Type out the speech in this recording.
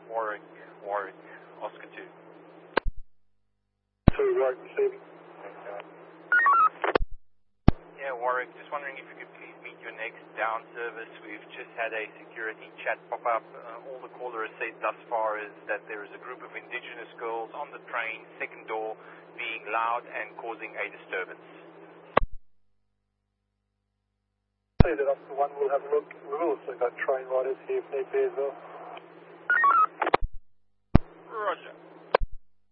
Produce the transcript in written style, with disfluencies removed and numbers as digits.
Warwick, Oscar 2. Warwick receiving. Yeah, Warwick, just wondering if you could please meet your next down service. We've just had a security chat pop up. All the caller has said thus far is that there is a group of indigenous girls on the train, second door, being loud and causing a disturbance. See that Oscar 1 will have a look. We will also got train riders here if need be as well. Roger.